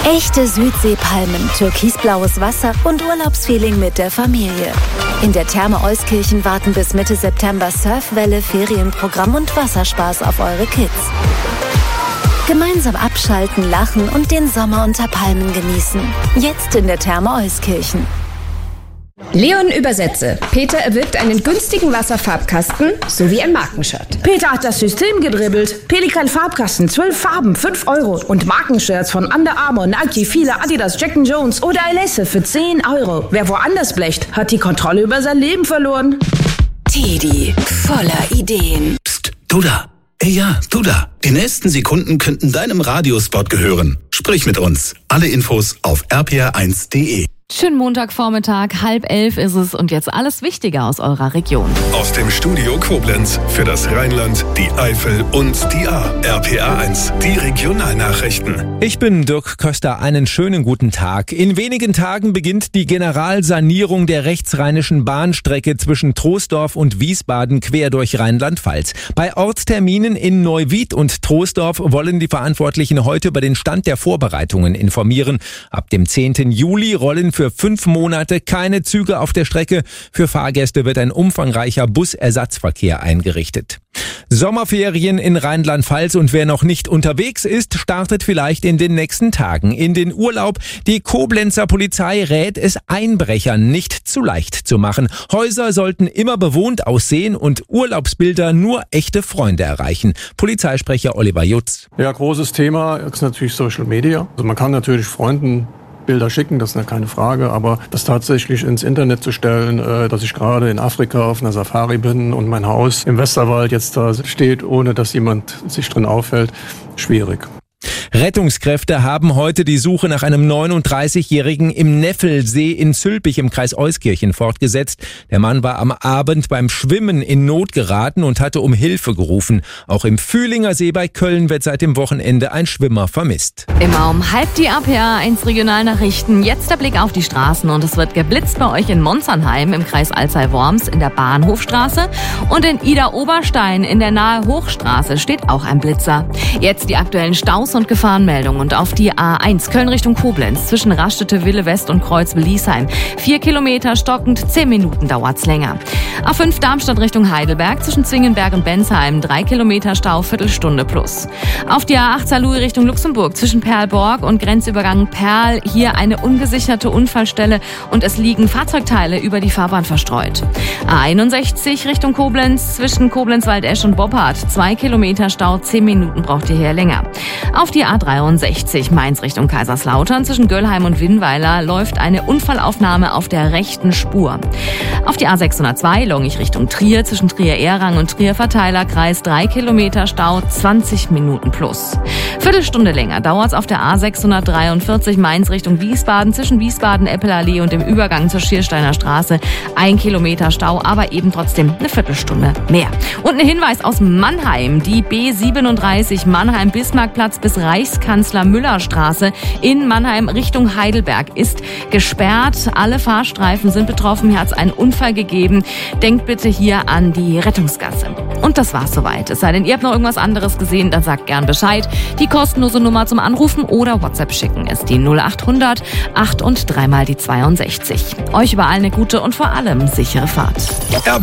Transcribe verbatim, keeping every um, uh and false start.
Echte Südseepalmen, türkisblaues Wasser und Urlaubsfeeling mit der Familie. In der Therme Euskirchen warten bis Mitte September Surfwelle, Ferienprogramm und Wasserspaß auf eure Kids. Gemeinsam abschalten, lachen und den Sommer unter Palmen genießen. Jetzt in der Therme Euskirchen. Leon Übersetze. Peter erwirbt einen günstigen Wasserfarbkasten sowie ein Markenshirt. Peter hat das System gedribbelt. Pelikan Farbkasten, zwölf Farben, fünf Euro. Und Markenshirts von Under Armour, Nike, Fila, Adidas, Jack and Jones oder Alesse für zehn Euro. Wer woanders blecht, hat die Kontrolle über sein Leben verloren. Teddy, voller Ideen. Psst, du da. Ey ja, du da. Die nächsten Sekunden könnten deinem Radiospot gehören. Sprich mit uns. Alle Infos auf r p r eins punkt d e. Schönen Montagvormittag, halb elf ist es und jetzt alles Wichtige aus eurer Region. Aus dem Studio Koblenz für das Rheinland, die Eifel und die A. R P R eins, die Regionalnachrichten. Ich bin Dirk Köster, einen schönen guten Tag. In wenigen Tagen beginnt die Generalsanierung der rechtsrheinischen Bahnstrecke zwischen Troisdorf und Wiesbaden quer durch Rheinland-Pfalz. Bei Ortsterminen in Neuwied und Troisdorf wollen die Verantwortlichen heute über den Stand der Vorbereitungen informieren. Ab dem zehnten Juli rollen für fünf Monate keine Züge auf der Strecke. Für Fahrgäste wird ein umfangreicher Busersatzverkehr eingerichtet. Sommerferien in Rheinland-Pfalz und wer noch nicht unterwegs ist, startet vielleicht in den nächsten Tagen in den Urlaub. Die Koblenzer Polizei rät es Einbrechern nicht zu leicht zu machen. Häuser sollten immer bewohnt aussehen und Urlaubsbilder nur echte Freunde erreichen. Polizeisprecher Oliver Jutz. Ja, großes Thema ist natürlich Social Media. Also man kann natürlich Freunden Bilder schicken, das ist ja keine Frage, aber das tatsächlich ins Internet zu stellen, äh, dass ich gerade in Afrika auf einer Safari bin und mein Haus im Westerwald jetzt da steht, ohne dass jemand sich drin aufhält, schwierig. Rettungskräfte haben heute die Suche nach einem neununddreißigjährigen im Neffelsee in Zülpich im Kreis Euskirchen fortgesetzt. Der Mann war am Abend beim Schwimmen in Not geraten und hatte um Hilfe gerufen. Auch im Fühlinger See bei Köln wird seit dem Wochenende ein Schwimmer vermisst. Immer um halb die A P R eins Regionalnachrichten. Jetzt der Blick auf die Straßen und es wird geblitzt bei euch in Monzernheim im Kreis Alzey-Worms in der Bahnhofstraße und in Ida-Oberstein in der nahe Hochstraße steht auch ein Blitzer. Jetzt die aktuellen Staus und Gefahrenmeldung und auf die A eins Köln Richtung Koblenz zwischen Raststätte Wille West und Kreuzwil-Liesheim. Vier Kilometer stockend, zehn Minuten dauert's länger. A fünf Darmstadt Richtung Heidelberg zwischen Zwingenberg und Bensheim. Drei Kilometer Stau, Viertelstunde plus. Auf die A acht Saarlouis Richtung Luxemburg zwischen Perlborg und Grenzübergang Perl. Hier eine ungesicherte Unfallstelle und es liegen Fahrzeugteile über die Fahrbahn verstreut. A einundsechzig Richtung Koblenz zwischen Koblenz-Waldesch und Boppard. Zwei Kilometer Stau, zehn Minuten braucht ihr hier länger. Auf die A dreiundsechzig Mainz Richtung Kaiserslautern zwischen Göllheim und Winnweiler läuft eine Unfallaufnahme auf der rechten Spur. Auf die A sechshundertzwei Longich Richtung Trier zwischen Trier-Ehrang und Trier-Verteilerkreis drei Kilometer Stau, zwanzig Minuten plus. Viertelstunde länger dauert's auf der A sechshundertdreiundvierzig Mainz Richtung Wiesbaden zwischen Wiesbaden-Eppelallee und dem Übergang zur Schiersteiner Straße. Ein Kilometer Stau, aber eben trotzdem eine Viertelstunde mehr. Und ein Hinweis aus Mannheim. Die B siebenunddreißig Mannheim-Bismarckplatz bis Reichskanzler-Müller-Straße in Mannheim Richtung Heidelberg ist gesperrt. Alle Fahrstreifen sind betroffen. Hier hat es einen Unfall gegeben. Denkt bitte hier an die Rettungsgasse. Und das war's soweit. Es sei denn, ihr habt noch irgendwas anderes gesehen, dann sagt gern Bescheid. Die kostenlose Nummer zum Anrufen oder WhatsApp schicken ist die null achthundert acht und dreimal die zweiundsechzig. Euch überall eine gute und vor allem sichere Fahrt.